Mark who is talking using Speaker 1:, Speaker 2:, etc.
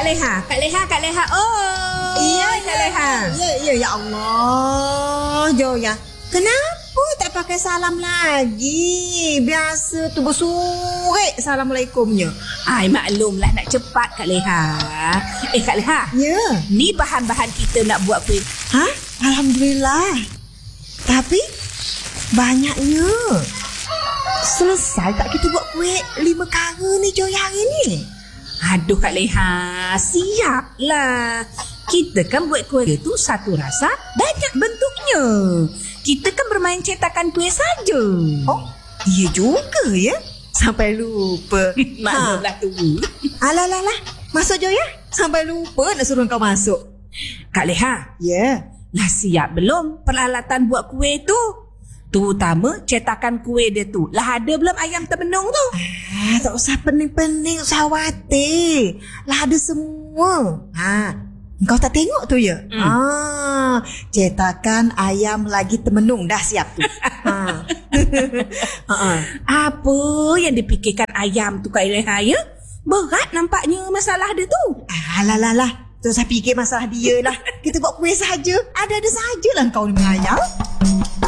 Speaker 1: Kak Leha. Oh.
Speaker 2: Iya,
Speaker 1: Kak Leha.
Speaker 2: Ya Allah. Joya. Kenapa tak pakai salam lagi? Biasa tu bersurik assalamualaikumnya.
Speaker 1: Maklumlah nak cepat Kak Leha. Kak Leha.
Speaker 2: Ya.
Speaker 1: Ni bahan-bahan kita nak buat kuih.
Speaker 2: Alhamdulillah. Tapi banyaknya. Selesai tak kita buat kuih 5 kara ni Joya hari ni?
Speaker 1: Aduh Kak Leha, siaplah. Kita kan buat kuih tu satu rasa, banyak bentuknya. Kita kan bermain cetakan kuih saja.
Speaker 2: Oh, iya juga ya. Sampai lupa.
Speaker 1: Maklumlah tu.
Speaker 2: Alah. Masuk Joya. Sampai lupa nak suruh kau masuk.
Speaker 1: Kak Leha.
Speaker 2: Ya.
Speaker 1: Dah siap belum peralatan buat kuih tu? Terutama cetakan kuih dia tu. Lah ada belum ayam terbenung tu?
Speaker 2: Tak usah pening-pening, tak usah khawatir. Lah ada semua. Kau tak tengok tu ya? Cetakan ayam lagi termenung dah siap tu.
Speaker 1: Apa yang dipikirkan ayam tu Kak Leha ya? Berat nampaknya masalah dia tu.
Speaker 2: Alah. Tak usah fikir masalah dia lah. Kita buat kuih saja. Ada sajalah kau ni ayam.